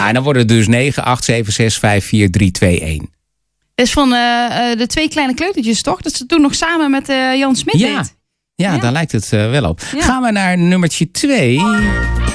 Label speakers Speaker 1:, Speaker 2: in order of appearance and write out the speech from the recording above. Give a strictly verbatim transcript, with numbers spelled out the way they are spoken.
Speaker 1: Ja, en dan worden het dus negen, acht, zeven, zes, vijf, vier, drie, twee, één.
Speaker 2: Dat is van uh, uh, de twee kleine kleutertjes, toch? Dat ze toen nog samen met uh, Jan Smit
Speaker 1: ja.
Speaker 2: deed.
Speaker 1: Ja,
Speaker 2: Ja.
Speaker 1: daar lijkt het uh, wel op.
Speaker 2: Ja.
Speaker 1: Gaan we naar nummertje twee.